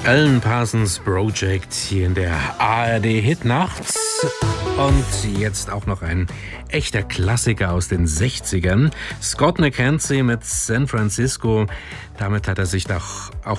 Alan Parsons Project hier in der ARD Hitnacht. Und jetzt auch noch ein echter Klassiker aus den 60ern. Scott McKenzie mit San Francisco. Damit hat er sich doch auch